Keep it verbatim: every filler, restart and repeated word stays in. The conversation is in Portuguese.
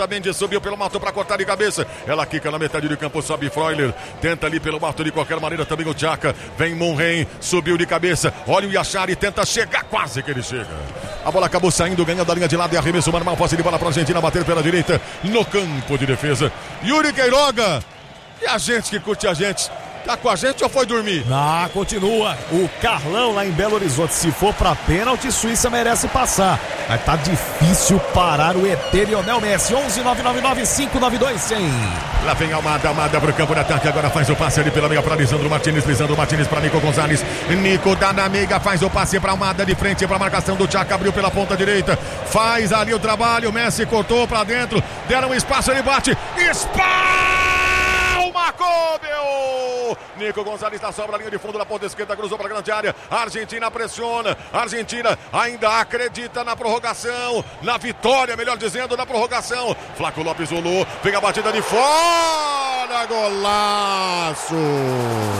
Otamendi subiu pelo mato para cortar de cabeça. Ela quica na metade do campo, sobe Freuler. Tenta ali pelo mato de qualquer maneira também o Tchaka. Vem Monren, subiu de cabeça. Olha o Yachari, tenta chegar, quase que ele chega. A bola acabou saindo, ganhando a linha de lado e arremesso normal. Posse de bola para a Argentina bater pela direita no campo de defesa. Yuri Queiroga. E a gente que curte a gente, tá com a gente ou foi dormir? Ah, continua. O Carlão lá em Belo Horizonte. Se for pra pênalti, Suíça merece passar. Mas tá difícil parar o E T Lionel Messi. onze nove nove nove cinco nove dois cem. Lá vem Almada, Almada pro campo de ataque. Agora faz o passe ali pela meia para Lisandro Martins. Lisandro Martins para Nico Gonzalez. Nico dá na meiga, faz o passe pra Almada de frente pra marcação do Tchaka. Abriu pela ponta direita. Faz ali o trabalho. Messi cortou pra dentro. Deram um espaço, ele bate. Espalma! Koubel! Nico Gonzalez na sobra, linha de fundo na ponta esquerda, cruzou para a grande área. A Argentina pressiona. A Argentina ainda acredita na prorrogação, na vitória, melhor dizendo, na prorrogação. Flaco Lopes rolou, vem a batida de fora, golaço!